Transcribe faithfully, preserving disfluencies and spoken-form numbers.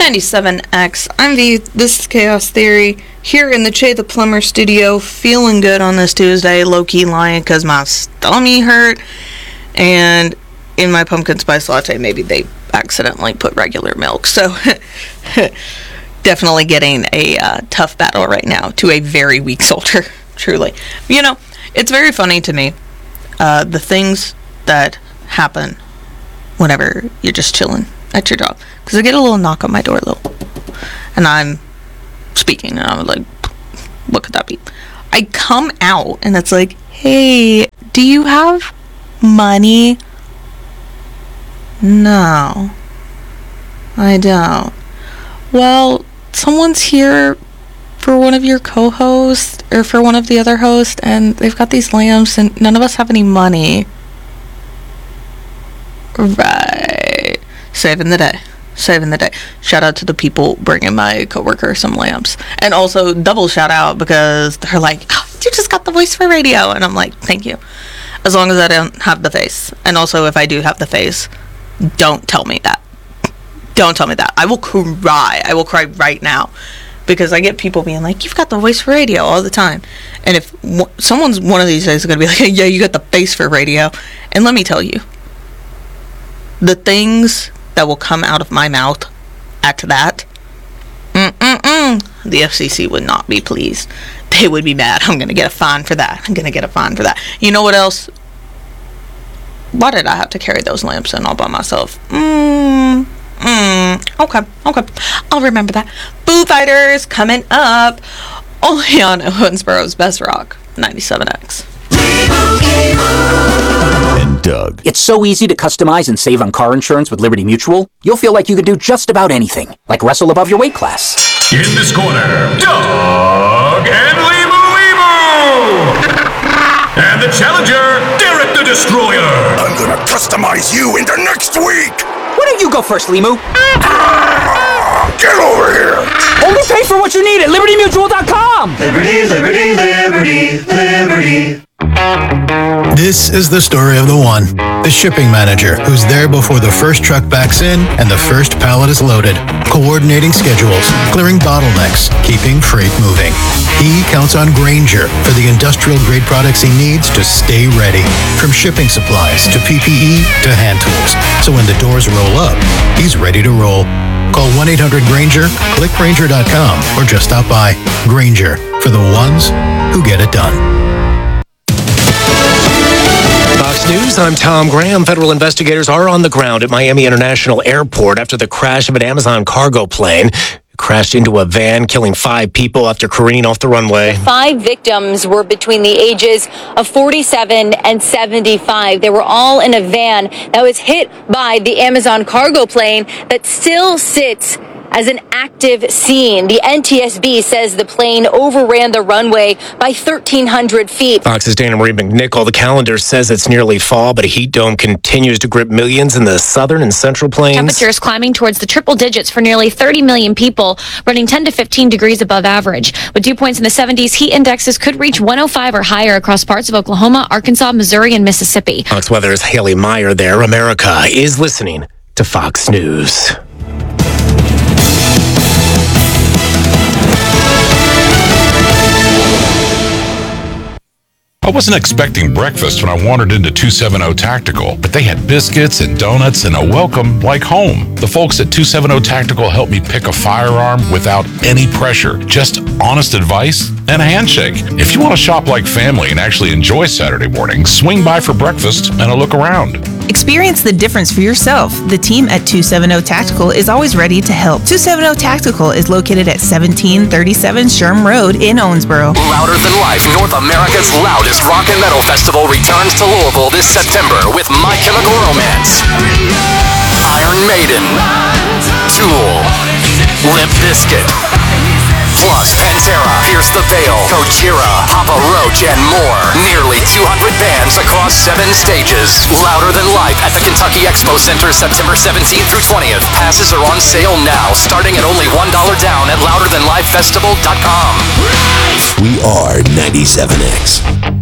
ninety-seven X. I'm V. This is Chaos Theory. Here in the Che the Plumber studio, feeling good on this Tuesday. Low-key lying because my stomach hurt. And in my pumpkin spice latte, maybe they accidentally put regular milk. So, definitely getting a uh, tough battle right now to a very weak soldier. Truly. You know, it's very funny to me, uh, the things that happen whenever you're just chilling at your job. Because I get a little knock on my door, little, and I'm speaking, and I'm like, what could that be? I come out, and it's like, hey, do you have money? No, I don't. Well, someone's here for one of your co-hosts, or for one of the other hosts, and they've got these lamps, and none of us have any money. Right. Saving the day. Saving the day. Shout out to the people bringing my coworker some lamps. And also, double shout out because they're like, oh, you just got the voice for radio. And I'm like, thank you. As long as I don't have the face. And also, if I do have the face, don't tell me that. Don't tell me that. I will cry. I will cry right now. Because I get people being like, you've got the voice for radio all the time. And if w- someone's one of these days is going to be like, yeah, you got the face for radio. And let me tell you, the things that will come out of my mouth at that, mm-mm-mm, the F C C would not be pleased. They would be mad. I'm going to get a fine for that. I'm going to get a fine for that. You know what else? Why did I have to carry those lamps in all by myself? Mm, mm, okay, okay. I'll remember that. Foo Fighters coming up. Only on Owensboro's Best Rock, ninety-seven X. And Doug. It's so easy to customize and save on car insurance with Liberty Mutual. You'll feel like you could do just about anything, like wrestle above your weight class. In this corner, Doug and Limu Limu! And the challenger, Derek the Destroyer! I'm gonna customize you into next week! Why don't you go first, Limu? Ah, get over here! Only pay for what you need at Liberty Mutual dot com! Liberty, Liberty, Liberty, Liberty. This is the story of the one, the shipping manager, who's there before the first truck backs in and the first pallet is loaded, coordinating schedules, clearing bottlenecks, keeping freight moving. He counts on Grainger for the industrial-grade products he needs to stay ready, from shipping supplies to P P E to hand tools. So when the doors roll up, he's ready to roll. Call one eight hundred Grainger, click Grainger dot com, or just stop by. Grainger, for the ones who get it done. Fox News, I'm Tom Graham. Federal investigators are on the ground at Miami International Airport after the crash of an Amazon cargo plane. It crashed into a van, killing five people after careening off the runway. Five victims were between the ages of forty-seven and seventy-five. They were all in a van that was hit by the Amazon cargo plane that still sits as an active scene. The N T S B says the plane overran the runway by thirteen hundred feet. Fox's Dana Marie McNichol. The calendar says it's nearly fall, but a heat dome continues to grip millions in the southern and central plains. Temperatures climbing towards the triple digits for nearly thirty million people, running ten to fifteen degrees above average. With dew points in the seventies, heat indexes could reach one oh five or higher across parts of Oklahoma, Arkansas, Missouri, and Mississippi. Fox Weather's Haley Meyer there. America is listening to Fox News. I wasn't expecting breakfast when I wandered into two seventy Tactical, but they had biscuits and donuts and a welcome like home. The folks at two seventy Tactical helped me pick a firearm without any pressure, just honest advice and a handshake. If you want to shop like family and actually enjoy Saturday mornings, swing by for breakfast and a look around. Experience the difference for yourself. The team at two seventy Tactical is always ready to help. two seventy Tactical is located at seventeen thirty-seven Sherm Road in Owensboro. Louder Than Life, North America's loudest rock and metal festival returns to Louisville this September with My Chemical Romance, Iron Maiden, Tool, Limp Bizkit, plus Pantera, Pierce the Veil, Gojira, Papa Roach, and more. Nearly two hundred bands across seven stages. Louder Than Life at the Kentucky Expo Center, September seventeenth through twentieth. Passes are on sale now, starting at only one dollar down at louder than life festival dot com. We are ninety-seven X.